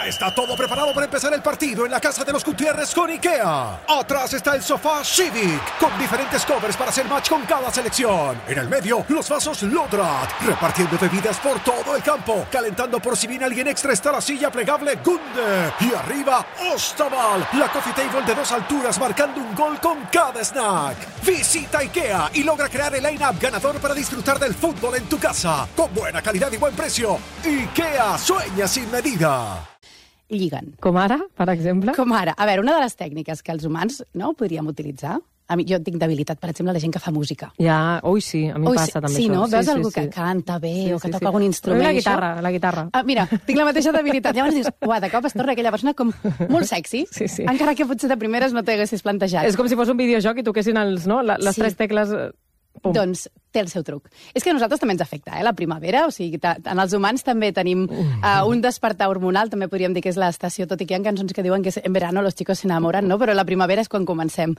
Ya está todo preparado para empezar el partido en la casa de los Gutiérrez con IKEA. Atrás está el sofá Civic, con diferentes covers para hacer match con cada selección. En el medio, los vasos Lodrat, repartiendo bebidas por todo el campo. Calentando por si viene alguien extra está la silla plegable Gunde. Y arriba, Ostaval, la coffee table de 2 alturas marcando un gol con cada snack. Visita IKEA y logra crear el line-up ganador para disfrutar del fútbol en tu casa. Con buena calidad y buen precio. IKEA sueña sin medida. Lliguen. Com ara, per exemple? Com ara. A veure, una de les tècniques que els humans podríem utilitzar. A mi, jo tinc debilitat, per exemple, la gent que fa música. Ja, sí, a mi passa també sí, això. No? Veus algú que canta bé o que toca algun instrument? La guitarra. Mira, tinc la mateixa debilitat. Llavors dius, de cop es torna aquella persona com molt sexy, encara que potser de primeres no t'haguessis plantejat. És com si fos un videojoc i toquessin les 3 tecles... Pum. Doncs té el seu truc. És que a nosaltres també ens afecta, la primavera, o sigui, en els humans també tenim un despertar hormonal, també podríem dir que és l'estació, tot i que hi ha cançons que diuen que en verano los chicos se enamoran, no? Però la primavera és quan comencem.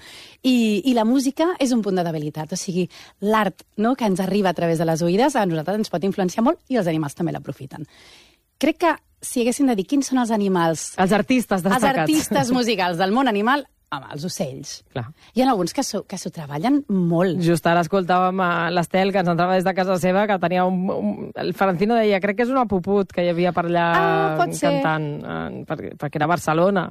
I la música és un punt de debilitat, o sigui, l'art que ens arriba a través de les oïdes a nosaltres ens pot influenciar molt i els animals també l'aprofiten. Crec que si haguéssim de dir quins són els animals... Els artistes destacats. Els artistes musicals del món animal... Home, els ocells. Clar. Hi ha alguns que s'ho treballen molt. Just ara escoltàvem l'Estel, que ens entrava des de casa seva, que tenia el Francino deia, crec que és una puput que hi havia per allà cantant, perquè era a Barcelona.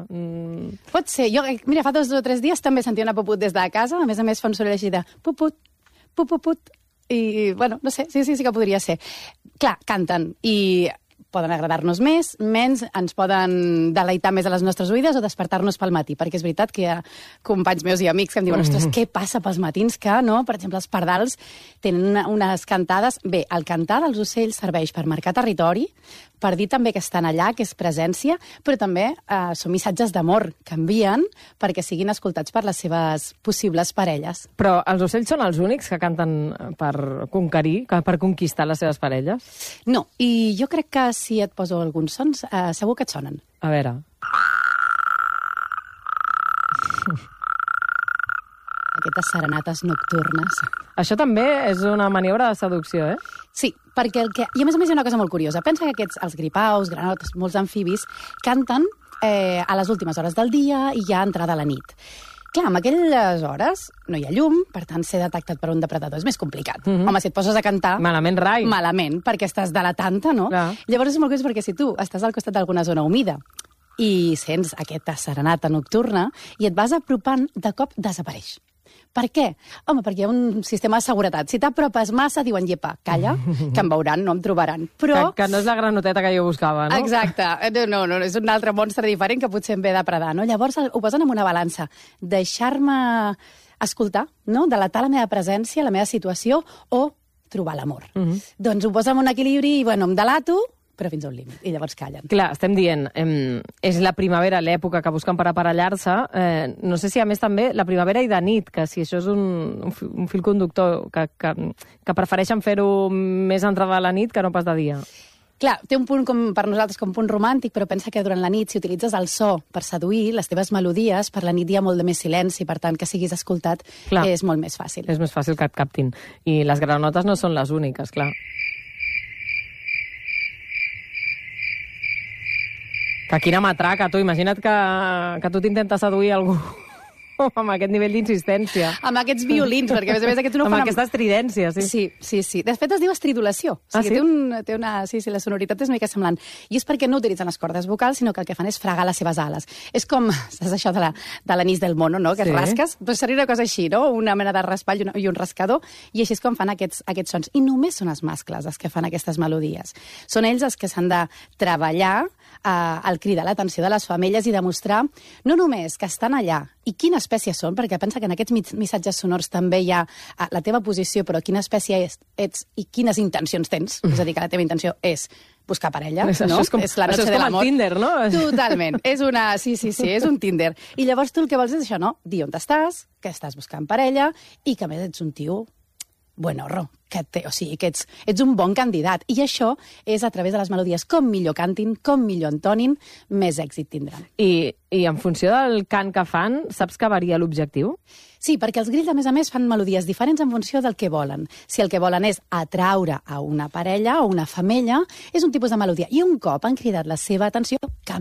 Pot ser. Jo, mira, fa 2 o 3 dies també sentia una puput des de casa, a més fa un soroll així de puput, pupuput, i, bueno, no sé, sí que podria ser. Clar, canten, i... poden agradar-nos més, menys, ens poden deleitar més a les nostres oïdes o despertar-nos pel matí, perquè és veritat que hi ha companys meus i amics que em diuen, ostres, què passa pels matins que, no? Per exemple, els pardals tenen unes cantades... Bé, el cantar dels ocells serveix per marcar territori, per dir també que estan allà, que és presència, però també són missatges d'amor que envien perquè siguin escoltats per les seves possibles parelles. Però els ocells són els únics que canten per conquerir, per conquistar les seves parelles? No, i jo crec que si et poso alguns sons, segur que et sonen. A veure... Aquestes serenates nocturnes. Això també és una maniobra de seducció, Sí, perquè I a més hi ha una cosa molt curiosa. Pensa que els gripaus, granotes, molts amfibis, canten a les últimes hores del dia i ja entrada la nit. Clar, en aquelles hores no hi ha llum, per tant, ser detectat per un depredador és més complicat. Home, si et poses a cantar... Malament, rai. Malament, perquè estàs delatant-te, no? Clar. Llavors és molt curiós perquè si tu estàs al costat d'alguna zona humida i sents aquesta serenata nocturna i et vas apropant, de cop desapareix. Per què? Home, perquè hi ha un sistema de seguretat. Si t'apropes massa, diuen, llepa, calla, que em veuran, no em trobaran. Però... Que no és la granoteta que jo buscava, no? Exacte. No, és un altre monstre diferent que potser em ve de predar, no? Llavors ho posen en una balança. Deixar-me escoltar, no? Delatar la meva presència, la meva situació, o trobar l'amor. Doncs ho posen en un equilibri i, bueno, em delato, però fins a un límit, i llavors callen. Clar, estem dient, és la primavera, l'època que busquen per aparellar-se, no sé si a més també la primavera i de nit, que si això és un fil conductor, que prefereixen fer-ho més entrada a la nit que no pas de dia. Clar, té un punt per nosaltres com un punt romàntic, però pensa que durant la nit, si utilitzes el so per seduir les teves melodies, per la nit hi ha molt de més silenci, per tant, que siguis escoltat és molt més fàcil. És més fàcil que et captin. I les granotes no són les úniques, clar. Que quina matraca, tu. Imagina't que tu t'intentes seduir algú amb aquest nivell d'insistència. Amb aquests violins, perquè a més aquests no fan... Amb aquesta estridència, sí. Sí. De fet, es diu estridulació. O sigui, té una... Sí, la sonoritat és una mica semblant. I és perquè no utilitzen les cordes vocals, sinó que el que fan és fregar les seves ales. És com, saps això de l'anís del mono, no?, que et rasques? Doncs seria una cosa així, no?, una mena de raspall i un rascador, i així és com fan aquests sons. I només són els mascles els que fan aquestes melodies. Són ells els que s'han de treballar al cridar l'atenció de les femelles i demostrar no només que estan allà i quina espècie són, perquè pensa que en aquests missatges sonors també hi ha la teva posició, però quina espècie ets i quines intencions tens. És a dir, que la teva intenció és buscar parella, no? Això és com el Tinder, no? Totalment. Sí, és un Tinder. I llavors tu el que vols és això, no? Dir on estàs, que estàs buscant parella i que a més ets un tio buenorro, que ets un bon candidat. I això és a través de les melodies. Com millor cantin, com millor entonin, més èxit tindran. I en funció del cant que fan, saps que varia l'objectiu? Sí, perquè els grills, a més, fan melodies diferents en funció del que volen. Si el que volen és atraure a una parella o una femella, és un tipus de melodia. I un cop han cridat la seva atenció,